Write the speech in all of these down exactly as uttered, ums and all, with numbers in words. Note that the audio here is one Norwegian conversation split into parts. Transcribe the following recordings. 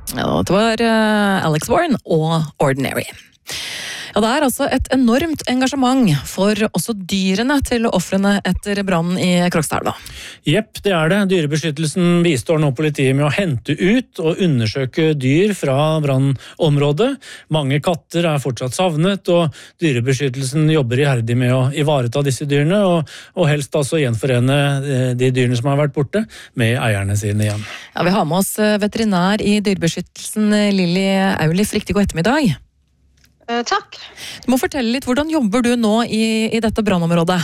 Ja, det var uh, Alex Warren og Ordinary. Ja, det er altså et enormt engasjement for også dyrene til ofrene etter brannen i Krokstadelva. Jepp, det er det. Dyrebeskyttelsen bistår nå politiet med å hente ut og undersøke dyr fra brannområdet. Mange katter er fortsatt savnet, og dyrebeskyttelsen jobber iherdig med å ivareta disse dyrene, og, og helst altså gjenforene de dyrene som har vært borte, med eierne sine igjen. Ja, vi har med oss veterinær i dyrebeskyttelsen, Lilly Aulif. Riktig god ettermiddag. Uh, takk. Du må fortelle litt, hvordan jobber du nå i, i dette brannområdet?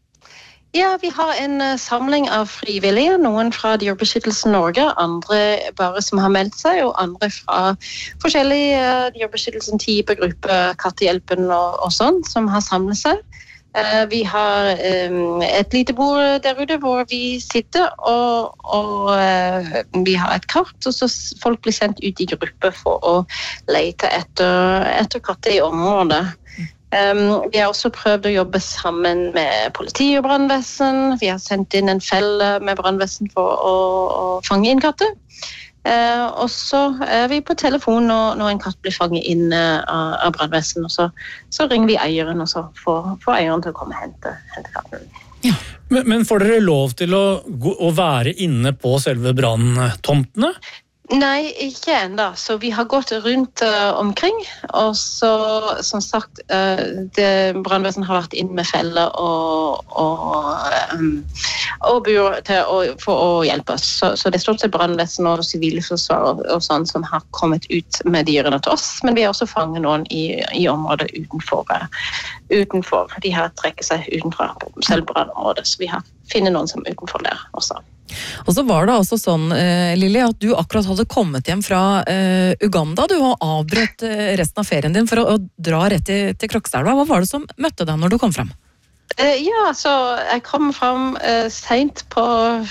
Ja, vi har en uh, samling av frivillige, noen fra Dyrebeskyttelsen Norge, andre bare som har meldt seg, og andre fra forskjellige uh, Dyrebeskyttelsen type grupper, Kattehjelpen og, og sånn, som har samlet seg. Uh, vi har um, et lite bord der ute hvor vi sitter, og, og uh, vi har et kart, og så folk blir sendt ut i grupper for å lete etter, etter katter i området. Um, vi har også prøvd å jobbe sammen med politi og brannvesen. Vi har sendt inn en felle med brannvesen for å, å fange inn katter. Uh, og så er vi på telefon når, når en katt blir fanget inn uh, av, av brannvesen, og så, så ringer vi eieren, og så får, får eieren til å komme og hente, hente katten. Ja. Men, men får dere lov til å, å være inne på selve branntomtene? Nei, ikke enda. Så vi har gått rundt uh, omkring, og så, som sagt, uh, det brannvesen har vært inn med feller og, og, um, og bur til å, for å hjelpe oss. Så, så det står til brannvesen og sivilforsvar og, og sånn som har kommet ut med dyrene til oss, men vi har også fanget noen i, i området utenfor, uh, utenfor. De har trekket seg utenfor selv brannområdet, så vi har finnet noen som utenfor der også. Og så var det altså sånn, eh, Lilly, at du akkurat hadde kommet hjem fra eh, Uganda, du har avbrøtt eh, resten av ferien din for å, å dra rett til, til Krokstadelva. Hva var det som møtte deg når du kom frem? Uh, ja, så jeg kom frem uh, sent på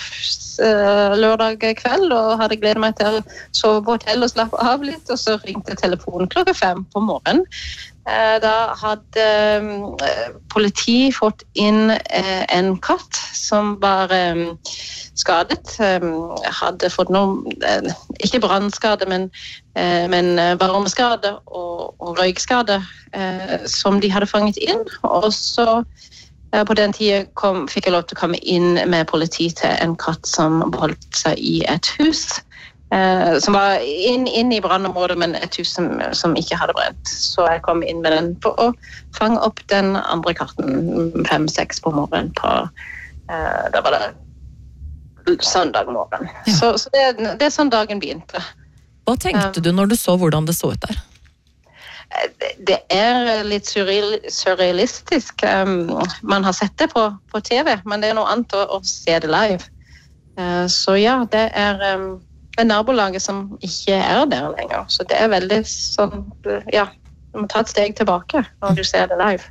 uh, lørdag kveld, og hadde gledet meg til å sove på hotell og slappe av litt, og så ringte telefonen klokka fem på morgenen. Uh, da hadde uh, politi fått inn uh, en katt som var um, skadet. Um, hadde fått noe, uh, ikke brannskade, men, uh, men uh, varmeskade og, og røykskade uh, som de hadde fanget inn. Og så uh, på den tiden kom, fikk jeg lov til å komme inn med politi til en katt som beholdt seg i et hus. Uh, som var inn, inn i brannområdet, men et hus som, som ikke hadde brent. Så jeg kom inn med den for å fange opp den andre katten fem-seks på morgenen. På, uh, da var det søndag morgen. Ja. Så, så det, det er sånn dagen begynte. Hva tenkte uh, du når du så hvordan det så ut der? Det, det er litt surreal, surrealistisk. Um, man har sett det på, på T V, men det er noe annet å, å se det live. Uh, så ja, det er... Um, Det er nabolaget som ikke er der lenger, så det er veldig sånn, ja, du må ta et steg tilbake når du ser det live.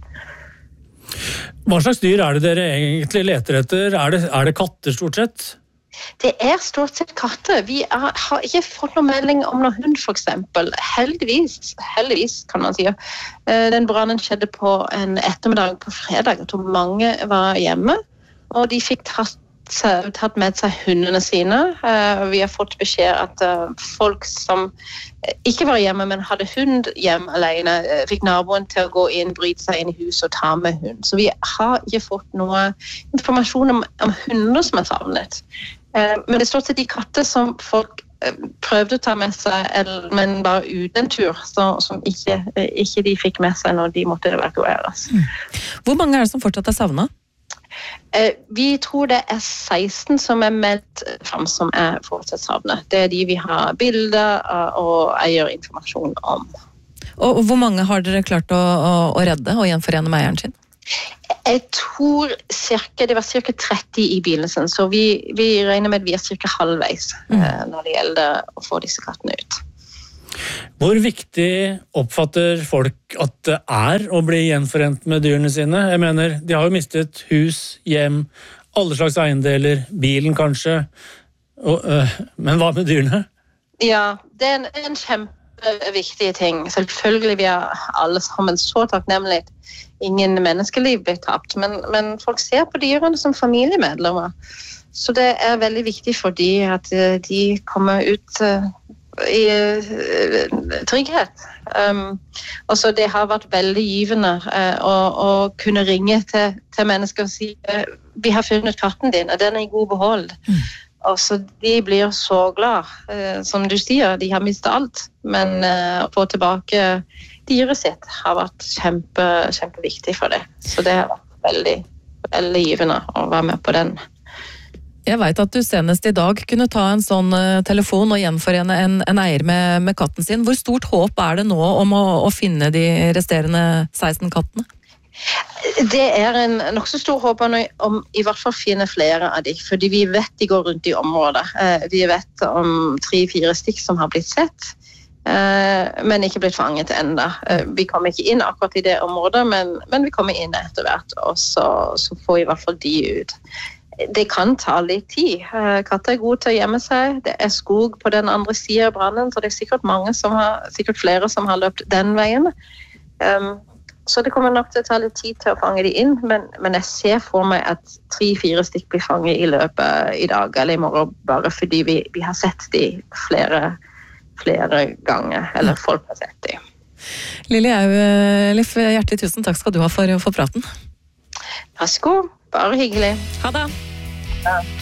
Hva slags dyr er det dere egentlig leter etter? Er det, er det katter stort sett? Det er stort sett katter. Vi er, har ikke fått noen melding om noen hund for eksempel. Heldigvis, heldigvis kan man si. Den brannen skjedde på en ettermiddag på fredag, og mange var hjemme, og de fikk tatt tatt med seg hundene sine. Vi har fått beskjed at folk som ikke var hjemme, men hadde hund hjemme alene, fikk naboen til å gå inn, bryte seg inn i huset og ta med hund. Så vi har ikke fått noe informasjon om, om hunder som er savnet. Men det står til de katter som folk prøvde å ta med seg, men bare uten en tur, så, som ikke, ikke de fikk med seg når de måtte evakueres. Hvor mange er det som fortsatt er savnet? Eh, vi tror det er seksten som er meldt frem som er fortsatt savnet. Det er de vi har bilder og eier informasjon om. Og hvor mange har dere klart å, å, å redde og gjenforene med eieren sin? Jeg tror cirka, det var cirka tretti i bilen sin, så vi, vi regner med at vi er cirka halvveis mm. eh, når det gjelder å få disse kattene ut. Hvor viktig oppfatter folk at det er å bli gjenforent med dyrene sine? Jeg mener, de har jo mistet hus, hjem, alle slags eiendeler, bilen kanskje. Og, øh, men hva med dyrene? Ja, det er en, en kjempeviktig ting. Selvfølgelig vi er alle sammen så takknemlige. Ingen menneskeliv blir tapt, men, men folk ser på dyrene som familiemedlemmer. Så det er veldig viktig for de at de kommer ut i uh, trygghet. Um, og så det har vært veldig givende uh, å, å kunne ringe til, til mennesker og si uh, vi har funnet katten din, og den er i god behold. Mm. Og så de blir så glad, uh, som du sier, de har mistet alt, men uh, å få tilbake dyret sitt har vært kjempe, kjempeviktig for det. Så det har vært veldig, veldig givende å være med på den. Jeg vet at du senest i dag kunne ta en sånn uh, telefon og gjenforene en, en eier med, med katten sin. Hvor stort håp er det nå om å, å finne de resterende seksten kattene? Det er en nok så stor håp om i hvert fall finne flere av de, fordi vi vet de går rundt i området. Uh, vi vet om tre-fire stykk som har blitt sett, uh, men ikke blitt fanget enda. Uh, vi kommer ikke inn akkurat i det området, men, men vi kommer inn etter hvert, og så, så får vi i hvert fall de ut. Det kan ta litt tid. Katter er gode til å gjemme seg. Det er skog på den andre siden av brannen, så det er sikkert mange som har, sikkert flere som har løpt den veien. Um, så det kommer nok til å ta litt tid til å fange de inn, men, men jeg ser for meg at tre-fire stykk blir fanget i løpet i dag eller i morgen, bare fordi vi, vi har sett de flere, flere ganger, eller folk har sett de. Lilly Auliff, hjertelig tusen takk skal du ha for, for praten. Vær så god. Bare hyggelig. Ha det. Ja.